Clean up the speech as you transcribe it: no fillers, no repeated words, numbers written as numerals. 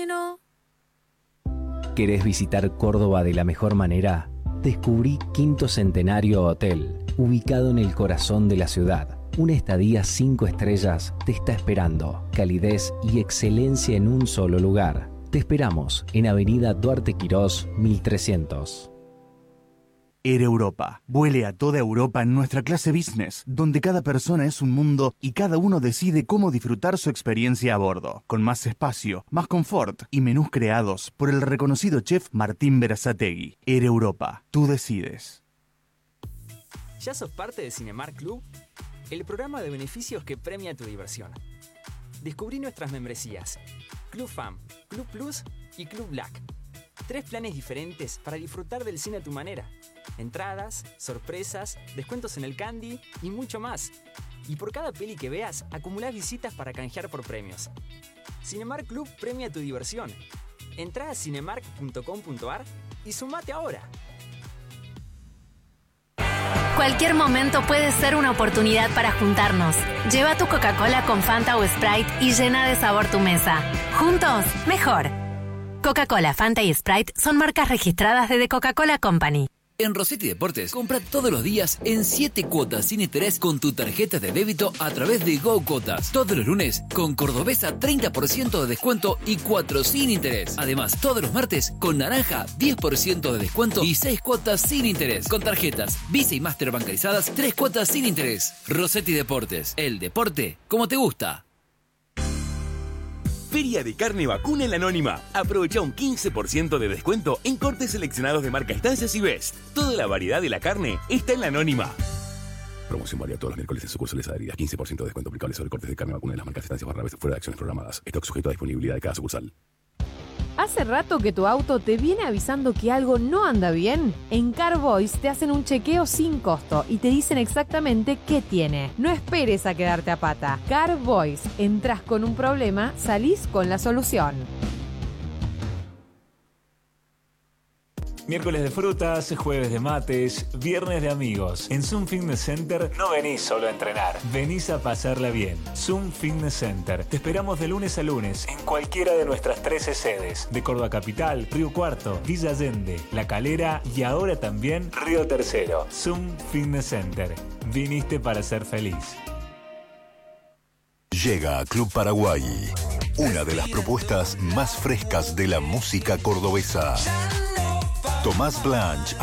bueno. ¿Querés visitar Córdoba de la mejor manera? Descubrí Quinto Centenario Hotel, ubicado en el corazón de la ciudad. Una estadía 5 estrellas te está esperando. Calidez y excelencia en un solo lugar. Te esperamos en Avenida Duarte Quirós, 1300. Air Europa. Vuele a toda Europa en nuestra clase business, donde cada persona es un mundo y cada uno decide cómo disfrutar su experiencia a bordo, con más espacio, más confort y menús creados por el reconocido chef Martín Berazategui. Air Europa. Tú decides. ¿Ya sos parte de Cinemark Club? El programa de beneficios que premia tu diversión. Descubrí nuestras membresías: Club Fam, Club Plus y Club Black. 3 planes diferentes para disfrutar del cine a tu manera. Entradas, sorpresas, descuentos en el candy y mucho más. Y por cada peli que veas, acumulás visitas para canjear por premios. Cinemark Club premia tu diversión. Entrá a cinemark.com.ar y sumate ahora. Cualquier momento puede ser una oportunidad para juntarnos. Lleva tu Coca-Cola con Fanta o Sprite y llena de sabor tu mesa. Juntos, mejor. Coca-Cola, Fanta y Sprite son marcas registradas de The Coca-Cola Company. En Rossetti Deportes, compra todos los días en 7 cuotas sin interés con tu tarjeta de débito a través de Go Cuotas. Todos los lunes, con Cordobesa 30% de descuento y 4 sin interés. Además, todos los martes, con Naranja 10% de descuento y 6 cuotas sin interés. Con tarjetas Visa y Master bancarizadas, 3 cuotas sin interés. Rossetti Deportes, el deporte como te gusta. Feria de Carne Vacuna en la Anónima. Aprovecha un 15% de descuento en cortes seleccionados de marca Estancias y Best. Toda la variedad de la carne está en la Anónima. Promoción válida todos los miércoles en sucursales adheridas. 15% de descuento aplicable sobre cortes de carne vacuna de las marcas Estancias /Best fuera de acciones programadas. Stock sujeto a disponibilidad de cada sucursal. ¿Hace rato que tu auto te viene avisando que algo no anda bien? En Carvoice te hacen un chequeo sin costo y te dicen exactamente qué tiene. No esperes a quedarte a pata. Carvoice. Entras con un problema, salís con la solución. Miércoles de frutas, jueves de mates, viernes de amigos. En Zoom Fitness Center no venís solo a entrenar, venís a pasarla bien. Zoom Fitness Center. Te esperamos de lunes a lunes en cualquiera de nuestras 13 sedes. De Córdoba Capital, Río Cuarto, Villa Allende, La Calera y ahora también Río Tercero. Zoom Fitness Center. Viniste para ser feliz. Llega a Club Paraguay, una de las propuestas más frescas de la música cordobesa. Tomás Blanch